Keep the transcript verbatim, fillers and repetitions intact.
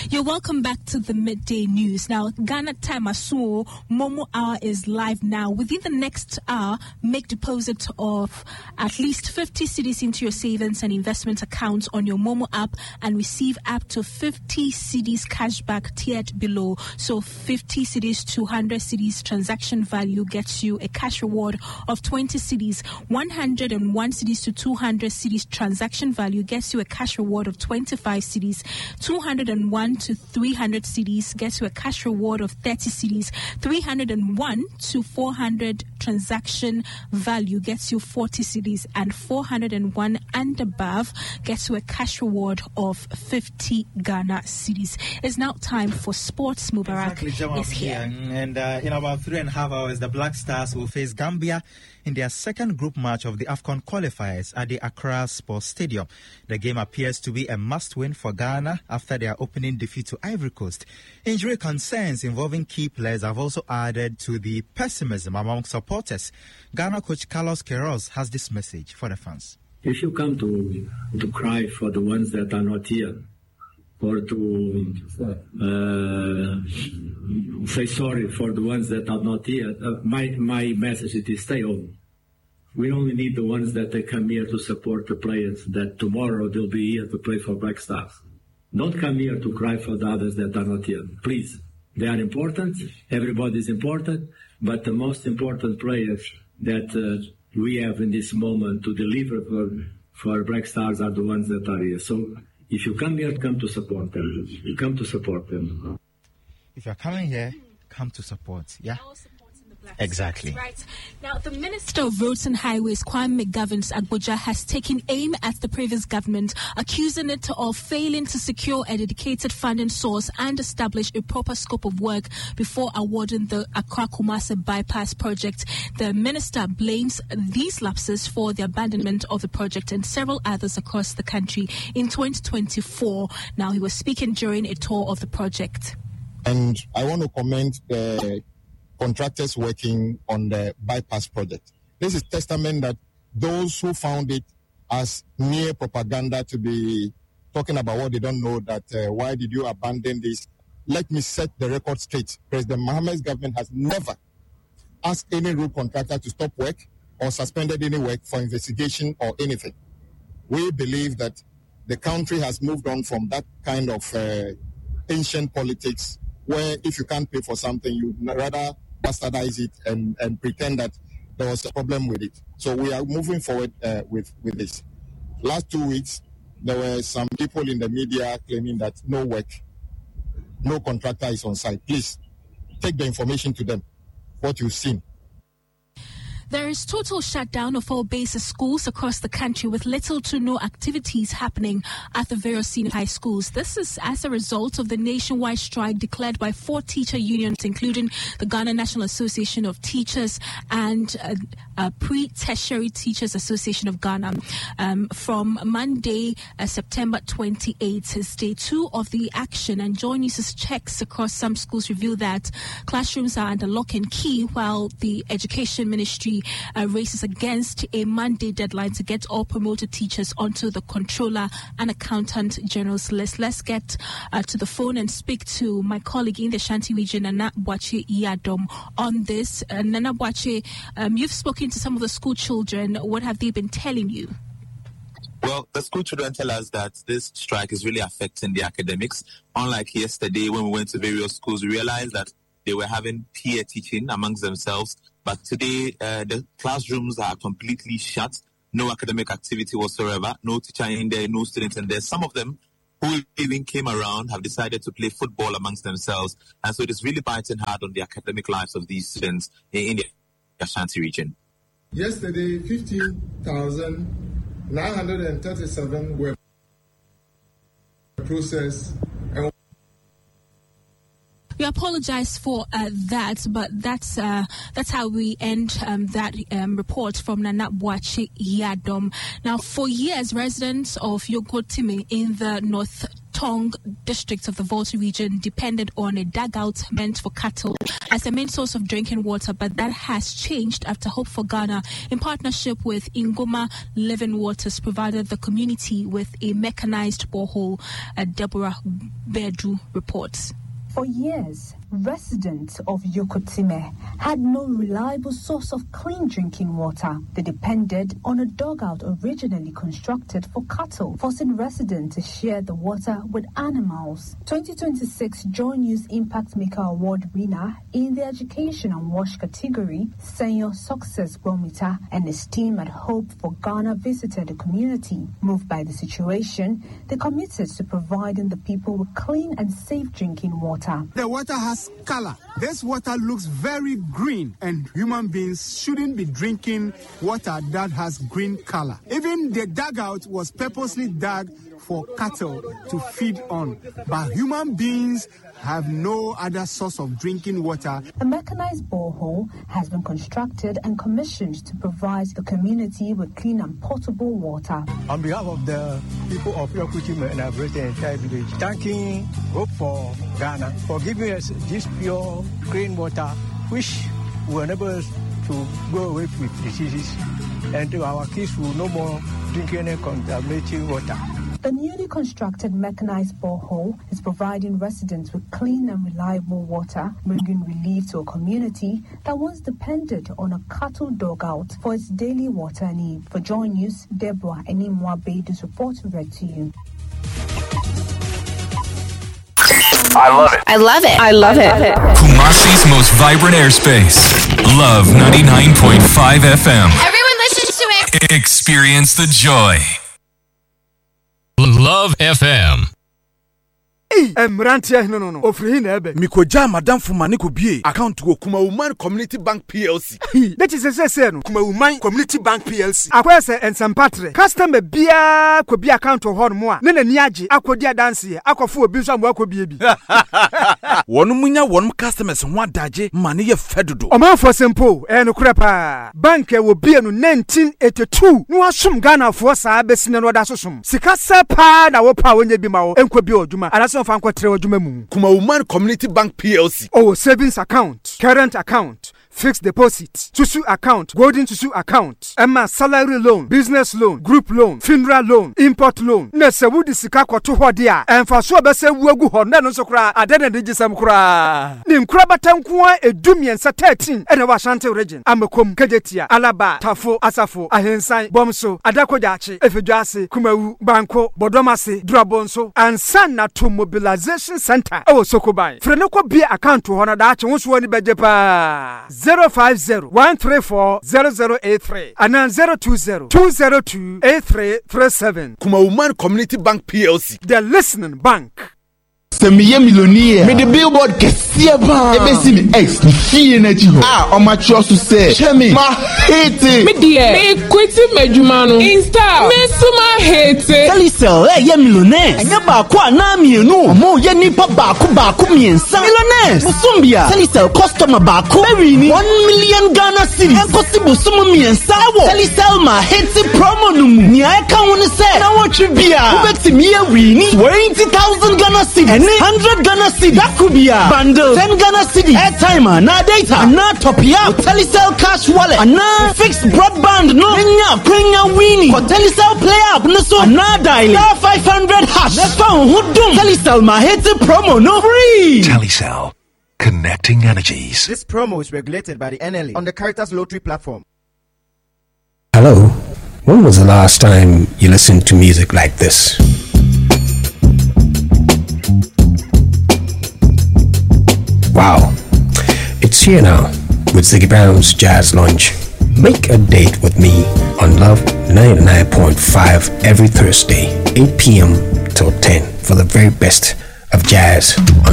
You're welcome back to the Midday News. Now, Ghana Time Asuo Momo Hour is live now. Within the next hour, make deposit of at least fifty cedis into your savings and investment accounts on your Momo app and receive up to fifty cedis cashback tiered below. So fifty cedis to one hundred cedis transaction value gets you a cash reward of twenty cedis. one hundred one cedis to two hundred cedis transaction value gets you a cash reward of twenty-five cedis. two hundred one to three hundred cedis gets you a cash reward of thirty cedis. three hundred one to four hundred transaction value gets you forty cedis, and four hundred one and above gets you a cash reward of fifty Ghana cedis. It's now time for sports. Mubarak exactly, is here. And uh, in about three and a half hours, the Black Stars will face Gambia in their second group match of the AFCON qualifiers at the Accra Sports Stadium. The game appears to be a must-win for Ghana after their opening defeat to Ivory Coast. Injury concerns involving key players have also added to the pessimism among supporters. Ghana coach Carlos Queiroz has this message for the fans. If you come to to cry for the ones that are not here, or to uh, say sorry for the ones that are not here, uh, my my message is stay home. We only need the ones that they come here to support the players, that tomorrow they'll be here to play for Black Stars. Don't come here to cry for the others that are not here. Please. They are important. Everybody is important. But the most important players that uh, we have in this moment to deliver for, for Black Stars are the ones that are here. So if you come here, come to support them. You come to support them. If you're coming here, come to support. Yeah? Exactly. Right. Now, the Minister of Roads and Highways, Kwame McGovern's Agboja, has taken aim at the previous government, accusing it of failing to secure a dedicated funding source and establish a proper scope of work before awarding the Accra-Kumasi bypass project. The minister blames these lapses for the abandonment of the project and several others across the country in twenty twenty-four. Now, he was speaking during a tour of the project. And I want to commend the contractors working on the bypass project. This is testament that those who found it as mere propaganda to be talking about what they don't know, that uh, why did you abandon this? Let me set the record straight. President Mohammed's government has never asked any road contractor to stop work or suspended any work for investigation or anything. We believe that the country has moved on from that kind of uh, ancient politics where if you can't pay for something, you rather bastardize it and, and pretend that there was a problem with it. So we are moving forward uh, with, with this. Last two weeks, there were some people in the media claiming that no work, no contractor is on site. Please, take the information to them, what you've seen. There is total shutdown of all basic schools across the country with little to no activities happening at the various senior high schools. This is as a result of the nationwide strike declared by four teacher unions, including the Ghana National Association of Teachers and uh, uh, Pre-Tertiary Teachers Association of Ghana. Um, from Monday, uh, September twenty-eighth, is day two of the action, and Joy News' checks across some schools reveal that classrooms are under lock and key, while the Education Ministry Uh, races against a Monday deadline to get all promoted teachers onto the Controller and Accountant General's list. Let's get uh, to the phone and speak to my colleague in the Ashanti region, Nana Boakye Yadom, on this. Uh, Nana Boakye, um, you've spoken to some of the school children. What have they been telling you? Well, the school children tell us that this strike is really affecting the academics. Unlike yesterday when we went to various schools, we realized that they were having peer teaching amongst themselves. But today, uh, the classrooms are completely shut. No academic activity whatsoever. No teacher in there, no students in there. Some of them who even came around have decided to play football amongst themselves. And so it is really biting hard on the academic lives of these students in the Ashanti region. Yesterday, fifteen thousand nine hundred thirty-seven were processed. And we apologize for uh, that, but that's uh, that's how we end um, that um, report from Nana Boakye Yadom. Now, for years, residents of Yokotimi in the North Tong district of the Volta region depended on a dugout meant for cattle as the main source of drinking water, but that has changed after Hope for Ghana, in partnership with Ingoma Living Waters, provided the community with a mechanized borehole. Uh, Deborah Bedru reports. For years, residents of Yokotime had no reliable source of clean drinking water. They depended on a dugout originally constructed for cattle, forcing residents to share the water with animals. twenty twenty-six Joy News Impact Maker Award winner in the Education and Wash category, Senior Success Bomita, and his team at Hope for Ghana visited the community. Moved by the situation, they committed to providing the people with clean and safe drinking water. The water has color. This water looks very green, and human beings shouldn't be drinking water that has green color. Even the dugout was purposely dug for cattle to feed on, but human beings have no other source of drinking water. A mechanized borehole has been constructed and commissioned to provide the community with clean and potable water. On behalf of the people of Yokuchima and the entire village, thanking Hope for Ghana for giving us this pure, clean water, which will enable us to go away with diseases, and our kids will no more drink any contaminated water. The newly constructed mechanized borehole is providing residents with clean and reliable water, bringing relief to a community that once depended on a cattle dugout for its daily water need. For Joy News, Deborah Enimwa Bedu's report read to you. I love it. I love it. I love it. Kumasi's most vibrant airspace. Love ninety-nine point five F M. Everyone listens to it. Experience the joy. Love F M. Hey, Emrantia, no, no, no. Ofri na ebe. Mikoja madam fumani ko bie. Account wo Kuma Woman Community Bank P L C. That is say say no. Kuma Woman Community Bank P L C. Akwa se ensempatre. Customer bia ko bia account ho no mo a. Ne na ni age akodi adanse ye. Akofo obi nso amwa ko bie bi. Wonu munya wonu customers ho adaje mane ye fedodo. Omanfo sempo e no kure pa. Bank e wo bie no nineteen eighty-two. No asum Ghana fo saa besine no da sosum. Sika se pa na wo pa wonye bi ma wo. Enko bi odwuma. Anaso Kuma Woman Community Bank P L C. Oh, savings account, current account, fixed deposit, Susu account, golden Susu account, Emma salary loan, business loan, group loan, funeral loan, import loan. Nese wudi sika kwa tu hodia. Enfasua bese uwegu honda nonso kura adene digisam kura. Ni mkura batankuwa edumien sa thirteen ene wa Ashanti region. Amekom, Kejetia, Alaba, Tafo, Asafo, Ahensai, Bomso, Adako Jachi, Efejuasi, Kumewu, Banko, Bodomasi, Drabonso, and Sana to Mobilization Center. Oh, Sokobai. Frenoko be account to honor that once one bejepa. zero five zero one three four zero zero eight three and then zero two zero two zero two eight three three seven. Kuma Woman Community Bank P L C. The listening bank. Semiye millionaire. Me the billboard kesiye ba. Ebe si mi ex fiye na ji ho. Ah, o ma tro so say. Chemi ma hate. Me die. Me kwiti medjuma no. Insta. Me suma hate. Telecel eh ye millionaire. Anya ba kwa na mienu. Omo ye nipa ba ku ba ku miensa. Millionaires. Musumbia. Telecel customer ba ku. Very ni one million Ghana cedis. Enkosi busumu miensa wo. Telecel ma hate promo no mu. Ni ai kan woni say. Na wo twibia. Ubeti mi ye wini twenty thousand Ghana cedis. one hundred Ghana cedis. That could be a bundle. ten Ghana cedis. Airtime, na data, na top up. Telecel cash wallet, na fixed broadband. No, Kenya, Kenya winning. For Telecel play up, no so na dial. Star five hundred hash. Let's go. Who do? Telecel ma hate promo, no free. Telecel, connecting energies. This promo is regulated by the N L A on the Caritas Lottery platform. Hello. When was the last time you listened to music like this? Wow, it's here now with Ziggy Brown's Jazz Lunch. Make a date with me on Love ninety-nine point five every Thursday, eight p.m. till ten for the very best of jazz on